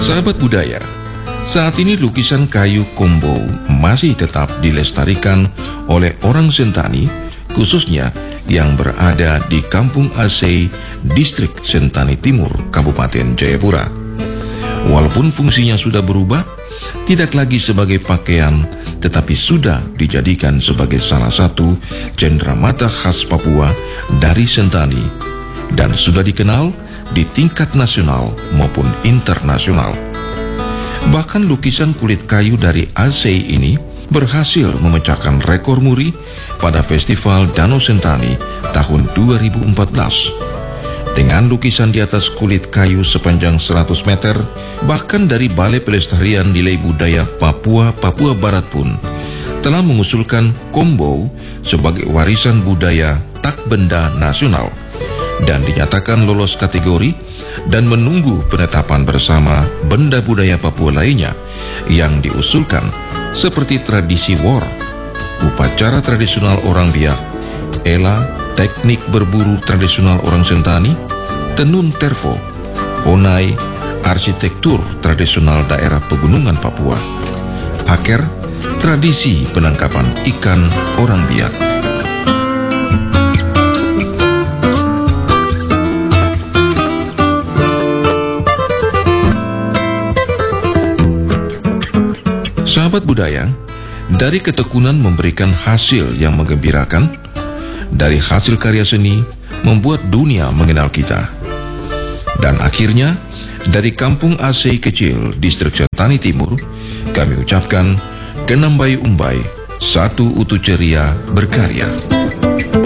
Sahabat budaya, saat ini lukisan kayu Kombou masih tetap dilestarikan oleh orang Sentani, khususnya yang berada di Kampung Asei, Distrik Sentani Timur, Kabupaten Jayapura. Walaupun fungsinya sudah berubah, tidak lagi sebagai pakaian, tetapi sudah dijadikan sebagai salah satu cenderamata khas Papua dari Sentani, dan sudah dikenal di tingkat nasional maupun internasional. Bahkan lukisan kulit kayu dari Asei ini berhasil memecahkan rekor muri pada Festival Danau Sentani tahun 2014. Dengan lukisan di atas kulit kayu sepanjang 100 meter, bahkan dari Balai Pelestarian Nilai Budaya Papua Barat pun telah mengusulkan Kombou sebagai warisan budaya tak benda nasional dan dinyatakan lolos kategori dan menunggu penetapan bersama benda budaya Papua lainnya yang diusulkan seperti tradisi war, upacara tradisional orang Biak, Ela, teknik berburu tradisional orang Sentani, tenun tervo, onai, arsitektur tradisional daerah pegunungan Papua, aker, tradisi penangkapan ikan orang Biak. Sahabat budaya, dari ketekunan memberikan hasil yang menggembirakan, dari hasil karya seni membuat dunia mengenal kita. Dan akhirnya, dari Kampung Asei kecil, Distrik Sentani Timur, kami ucapkan Kenambai Umbai, satu utu ceria berkarya.